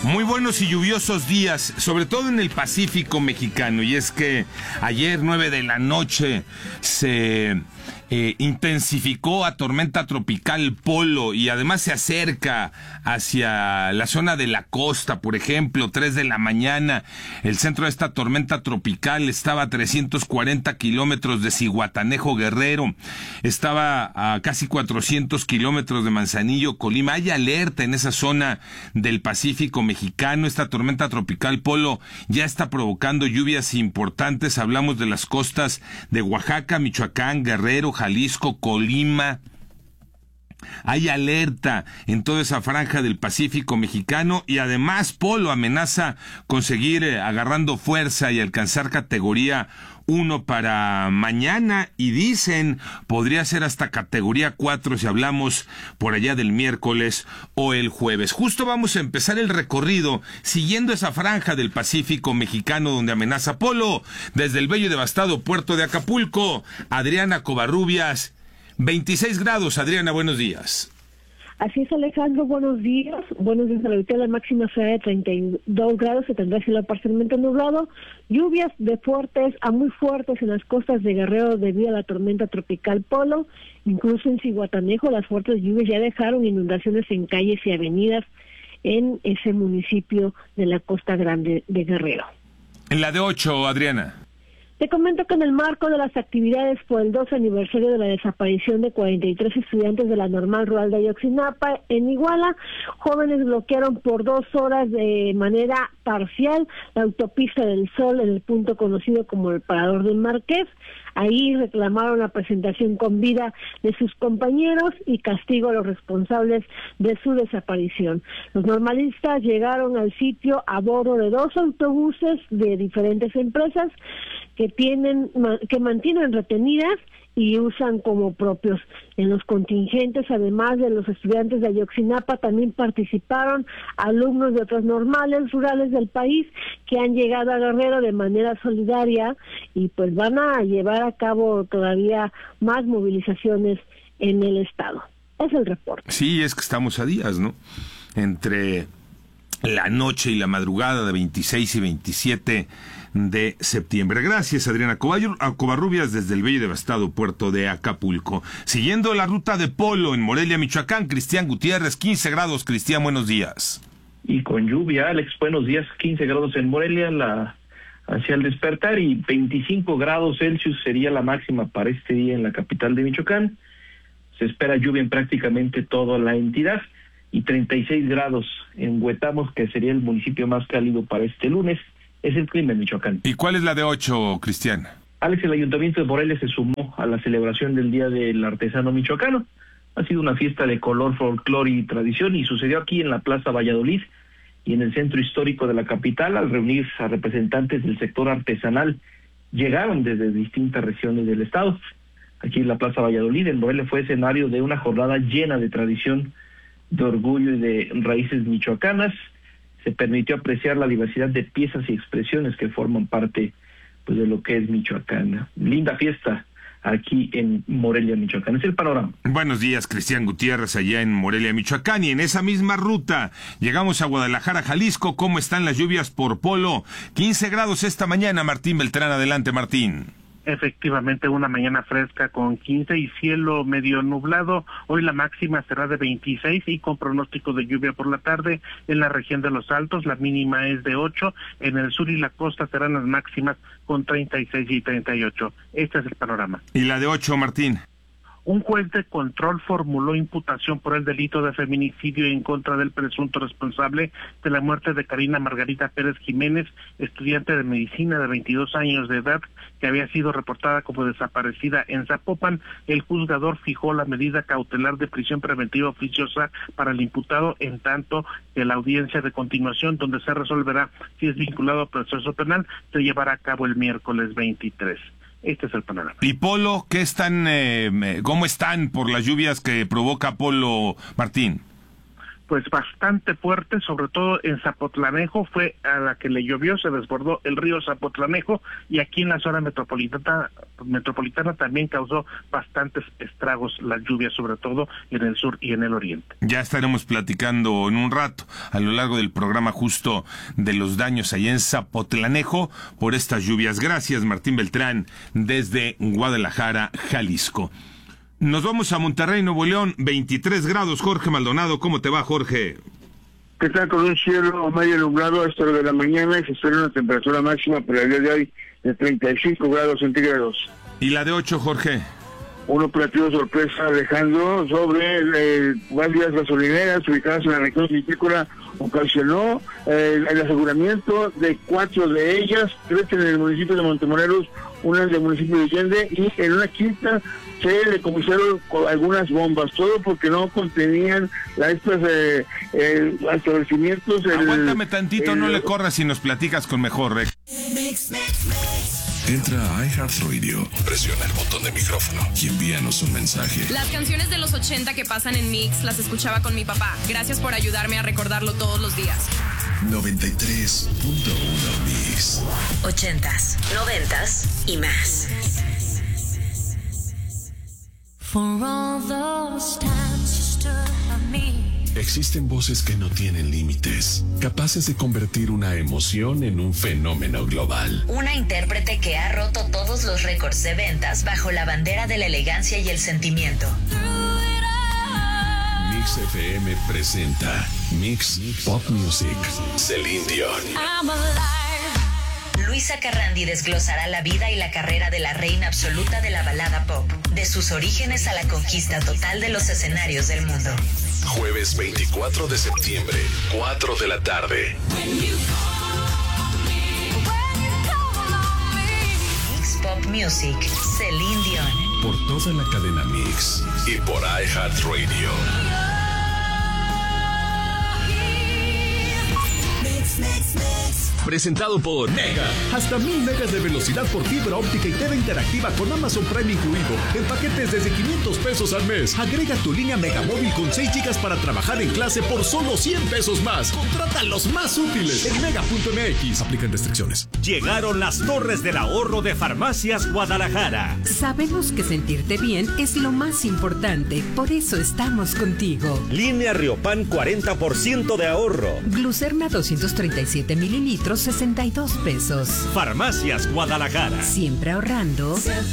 Muy buenos y lluviosos días, sobre todo en el Pacífico mexicano, y es que ayer 9 de la noche se intensificó a tormenta tropical Polo y además se acerca hacia la zona de la costa. Por ejemplo, 3 de la mañana, el centro de esta tormenta tropical estaba a 340 kilómetros de Zihuatanejo, Guerrero, estaba a casi 400 kilómetros de Manzanillo, Colima. Hay alerta en esa zona del Pacífico mexicano. Esta tormenta tropical Polo ya está provocando lluvias importantes. Hablamos de las costas de Oaxaca, Michoacán, Guerrero, Jalisco, Colima. Hay alerta en toda esa franja del Pacífico mexicano y además Polo amenaza con seguir agarrando fuerza y alcanzar categoría 1 para mañana, y dicen podría ser hasta categoría 4 si hablamos por allá del miércoles o el jueves. Justo vamos a empezar el recorrido siguiendo esa franja del Pacífico mexicano donde amenaza Polo. Desde el bello y devastado puerto de Acapulco, Adriana Covarrubias. 26 grados, Adriana, buenos días. Así es, Alejandro, buenos días. Buenos días. Ahorita la máxima será de 32 grados, se tendrá cielo parcialmente nublado. Lluvias de fuertes a muy fuertes en las costas de Guerrero debido a la tormenta tropical Polo. Incluso en Zihuatanejo las fuertes lluvias ya dejaron inundaciones en calles y avenidas en ese municipio de la Costa Grande de Guerrero. En la de 8, Adriana. Te comento que en el marco de las actividades por el 12 aniversario de la desaparición de 43 estudiantes de la Normal Rural de Ayotzinapa, en Iguala, jóvenes bloquearon por 2 horas de manera parcial la autopista del Sol en el punto conocido como el Parador del Marqués. Ahí reclamaron la presentación con vida de sus compañeros y castigo a los responsables de su desaparición. Los normalistas llegaron al sitio a bordo de 2 autobuses de diferentes empresas que mantienen retenidas y usan como propios. En los contingentes, además de los estudiantes de Ayotzinapa, también participaron alumnos de otras normales rurales del país que han llegado a Guerrero de manera solidaria y pues van a llevar a cabo todavía más movilizaciones en el estado. Es el reporte. Sí, es que estamos a días, ¿no? Entre la noche y la madrugada de 26 y 27 de septiembre. Gracias, Adriana Covarrubias, desde el bello y devastado puerto de Acapulco. Siguiendo la ruta de Polo en Morelia, Michoacán, Cristian Gutiérrez, 15 grados. Cristian, buenos días. Y con lluvia, Alex, buenos días. 15 grados en Morelia hacia el despertar, y 25 grados Celsius sería la máxima para este día en la capital de Michoacán. Se espera lluvia en prácticamente toda la entidad, y 36 grados en Huetamos, que sería el municipio más cálido para este lunes. Es el clima en Michoacán. ¿Y cuál es la de 8, Cristian? Alex, el Ayuntamiento de Morelia se sumó a la celebración del Día del Artesano Michoacano. Ha sido una fiesta de color, folclore y tradición, y sucedió aquí en la Plaza Valladolid y en el centro histórico de la capital. Al reunirse a representantes del sector artesanal, llegaron desde distintas regiones del estado. Aquí en la Plaza Valladolid, en Morelia, fue escenario de una jornada llena de tradición, de orgullo y de raíces michoacanas. Se permitió apreciar la diversidad de piezas y expresiones que forman parte pues de lo que es Michoacán. Linda fiesta aquí en Morelia, Michoacán. Es el panorama. Buenos días, Cristian Gutiérrez, allá en Morelia, Michoacán. Y en esa misma ruta llegamos a Guadalajara, Jalisco. ¿Cómo están las lluvias por Polo? 15 grados esta mañana. Martín Beltrán, adelante, Martín. Efectivamente, una mañana fresca con 15 y cielo medio nublado. Hoy la máxima será de 26 y con pronóstico de lluvia por la tarde en la región de los Altos. La mínima es de 8. En el sur y la costa serán las máximas con 36 y 38. Este es el panorama. ¿Y la de 8, Martín? Un juez de control formuló imputación por el delito de feminicidio en contra del presunto responsable de la muerte de Karina Margarita Pérez Jiménez, estudiante de medicina de 22 años de edad, que había sido reportada como desaparecida en Zapopan. El juzgador fijó la medida cautelar de prisión preventiva oficiosa para el imputado, en tanto que la audiencia de continuación, donde se resolverá si es vinculado al proceso penal, se llevará a cabo el miércoles 23. Este es el panorama. ¿Y Polo, cómo están por las lluvias que provoca Polo, Martín? pues bastante fuerte, sobre todo en Zapotlanejo, fue a la que le llovió, se desbordó el río Zapotlanejo, y aquí en la zona metropolitana también causó bastantes estragos las lluvias, sobre todo en el sur y en el oriente. Ya estaremos platicando en un rato, a lo largo del programa, justo de los daños allá en Zapotlanejo por estas lluvias. Gracias, Martín Beltrán, desde Guadalajara, Jalisco. Nos vamos a Monterrey, Nuevo León, 23 grados. Jorge Maldonado, ¿cómo te va, Jorge? ¿Qué tal? Con un cielo medio nublado a esta hora de la mañana y se espera una temperatura máxima para el día de hoy de 35 grados centígrados. ¿Y la de 8, Jorge? Un operativo sorpresa, Alejandro, sobre varias gasolineras ubicadas en la región vitícola ocasionó el aseguramiento de 4 de ellas, 3 en el municipio de Montemorelos, una en el municipio de Allende, y en una quinta se le comisaron algunas bombas, todo porque no contenían estos establecimientos. Aguántame tantito, no le corras y nos platicas con mejor. Entra a iHeartRadio, presiona el botón de micrófono y envíanos un mensaje. Las canciones de los 80 que pasan en Mix las escuchaba con mi papá. Gracias por ayudarme a recordarlo todos los días. 93.1 Mix. 80s, 90s y más. For all those times you stood by me. Existen voces que no tienen límites, capaces de convertir una emoción en un fenómeno global. Una intérprete que ha roto todos los récords de ventas bajo la bandera de la elegancia y el sentimiento. Mix FM presenta Mix Pop Music. Celine Dion. Luisa Carrandi desglosará la vida y la carrera de la reina absoluta de la balada pop, de sus orígenes a la conquista total de los escenarios del mundo. Jueves 24 de septiembre, 4 de la tarde. Mix Pop Music, Celine Dion. Por toda la cadena Mix y por iHeartRadio. Presentado por Mega. Hasta 1000 megas de velocidad por fibra óptica y TV interactiva con Amazon Prime incluido. En paquetes desde 500 pesos al mes. Agrega tu línea Mega Móvil con 6 gigas para trabajar en clase por solo 100 pesos más. Contrata los más útiles en mega.mx. Aplican restricciones. Llegaron las Torres del Ahorro de Farmacias Guadalajara. Sabemos que sentirte bien es lo más importante. Por eso estamos contigo. Línea Riopan 40% de ahorro. Glucerna 237 mililitros, 62 pesos. Farmacias Guadalajara. Siempre ahorrando.